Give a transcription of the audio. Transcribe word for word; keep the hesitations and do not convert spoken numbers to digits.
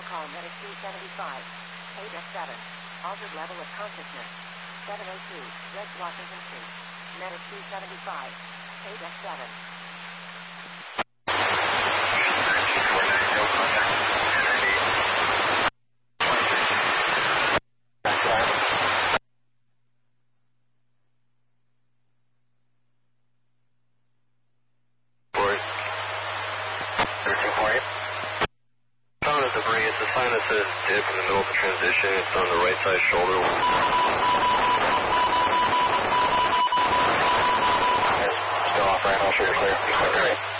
call Medic two seventy-five. eight F seven. Altered level of consciousness. seven oh two, West Washington Street. Medic two seventy-five. eight F seven. Found a debris. It's a sign that says dip in the middle of the transition. It's on the right side shoulder. Still off right. I'll show you clear. Okay.